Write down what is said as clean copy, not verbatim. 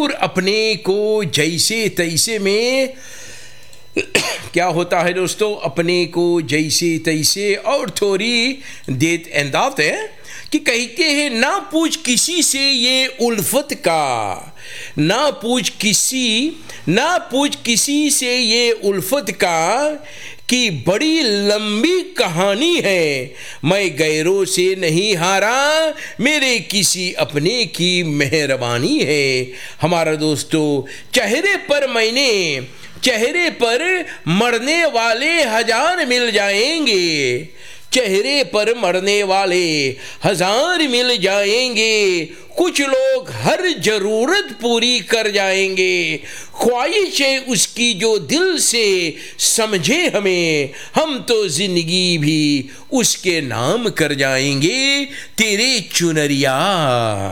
और अपने को जैसे तैसे में क्या होता है दोस्तों, अपने को जैसे तैसे और थोड़ी देत एंदात है कि कहते हैं ना पूछ किसी से ये उल्फत का, ना पूछ किसी से ये उल्फत का कि बड़ी लंबी कहानी है, मैं गैरों से नहीं हारा, मेरे किसी अपने की मेहरबानी है। हमारा दोस्तों, चेहरे पर मरने वाले हजार मिल जाएंगे, चेहरे पर मरने वाले हजार मिल जाएंगे, कुछ लोग हर जरूरत पूरी कर जाएंगे, ख्वाहिशें उसकी जो दिल से समझे हमें, हम तो जिंदगी भी उसके नाम कर जाएंगे, तेरे चुनरिया।